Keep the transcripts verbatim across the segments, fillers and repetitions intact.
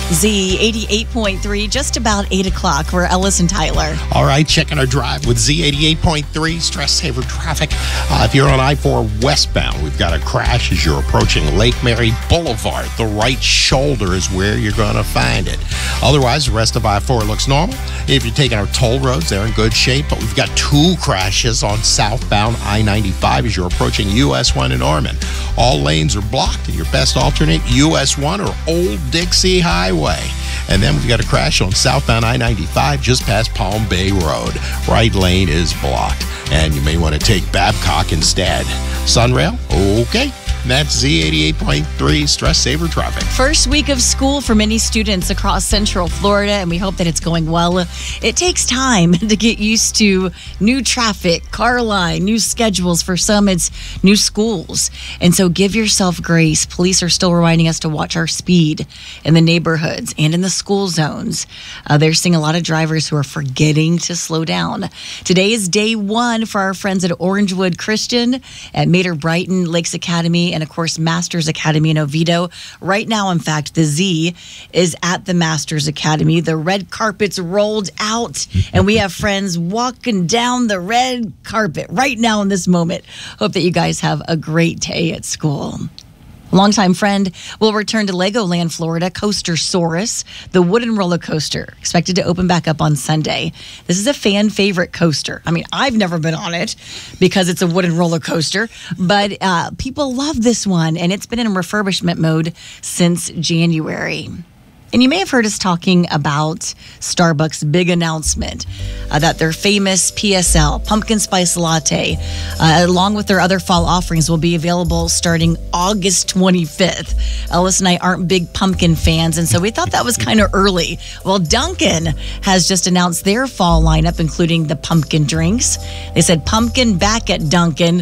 Z eighty-eight point three, just about eight o'clock. We're Ellis and Tyler. All right, checking our drive with Z eighty-eight point three, stress saver traffic. Uh, if you're on I four westbound, we've got a crash as you're approaching Lake Mary Boulevard. The right shoulder is where you're going to find it. Otherwise, the rest of I four looks normal. If you're taking our toll roads, they're in good shape, but we've got two crashes on southbound I ninety-five as you're approaching U S one in Ormond. All lanes are blocked, and your best alternate, U S one or Old Dixie Highway. And then we've got a crash on southbound I ninety-five just past Palm Bay Road. Right lane is blocked, and you may want to take Babcock instead. Sunrail? Okay. That's Z eighty-eight point three stress saver traffic. First week of school for many students across Central Florida, and we hope that it's going well. It takes time to get used to new traffic, car line, new schedules. For some, it's new schools. And so give yourself grace. Police are still reminding us to watch our speed in the neighborhoods and in the school zones. Uh, they're seeing a lot of drivers who are forgetting to slow down. Today is day one for our friends at Orangewood Christian, at Mater Brighton, Lakes Academy, and of course, Masters Academy in Oviedo. Right now, in fact, the Z is at the Masters Academy. The red carpet's rolled out, and we have friends walking down the red carpet right now in this moment. Hope that you guys have a great day at school. Longtime friend will return to Legoland, Florida. Coastersaurus, the wooden roller coaster, expected to open back up on Sunday. This is a fan favorite coaster. I mean, I've never been on it because it's a wooden roller coaster, but uh, people love this one, and it's been in refurbishment mode since January. And you may have heard us talking about Starbucks' big announcement uh, that their famous P S L, Pumpkin Spice Latte, uh, along with their other fall offerings, will be available starting August twenty-fifth. Ellis and I aren't big pumpkin fans, and so we thought that was kind of early. Well, Dunkin' has just announced their fall lineup, including the pumpkin drinks. They said pumpkin back at Dunkin'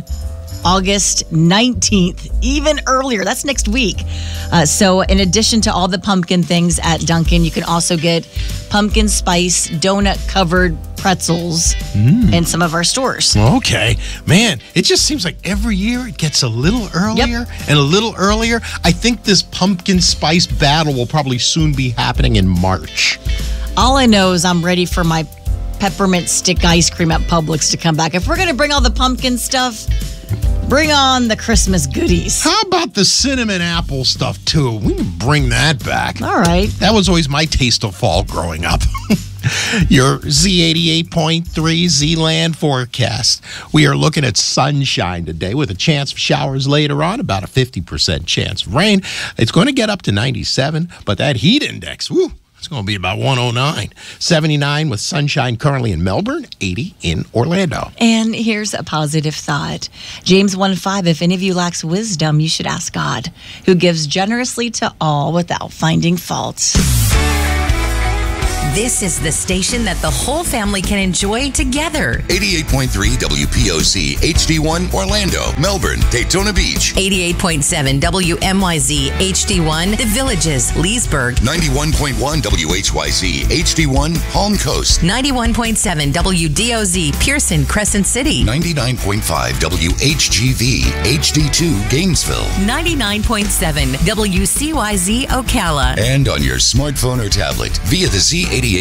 August nineteenth, even earlier. That's next week. Uh, so in addition to all the pumpkin things at Dunkin', you can also get pumpkin spice donut-covered pretzels mm. in some of our stores. Okay. Man, it just seems like every year it gets a little earlier yep. and a little earlier. I think this pumpkin spice battle will probably soon be happening in March. All I know is I'm ready for my peppermint stick ice cream at Publix to come back. If we're going to bring all the pumpkin stuff, bring on the Christmas goodies. How about the cinnamon apple stuff, too? We can bring that back. All right. That was always my taste of fall growing up. Your Z eighty-eight point three Z-Land forecast. We are looking at sunshine today with a chance of showers later on, about a fifty percent chance of rain. It's going to get up to ninety-seven, but that heat index, woo, it's going to be about one oh nine. seventy-nine with sunshine currently in Melbourne, eighty in Orlando. And here's a positive thought. James one five, if any of you lacks wisdom, you should ask God, who gives generously to all without finding fault. This is the station that the whole family can enjoy together. eighty-eight point three W P O C H D one Orlando, Melbourne, Daytona Beach. eighty-eight point seven W M Y Z H D one The Villages, Leesburg. ninety-one point one W H Y Z H D one Palm Coast. ninety-one point seven W D O Z Pearson, Crescent City. ninety-nine point five W H G V H D two Gainesville. ninety-nine point seven W C Y Z Ocala. And on your smartphone or tablet via the Z eighty-eight